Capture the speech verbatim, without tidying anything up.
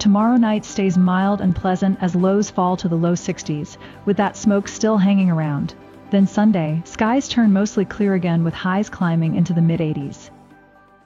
tomorrow night stays mild and pleasant as lows fall to the low sixties, with that smoke still hanging around. Then Sunday, skies turn mostly clear again with highs climbing into the mid eighties.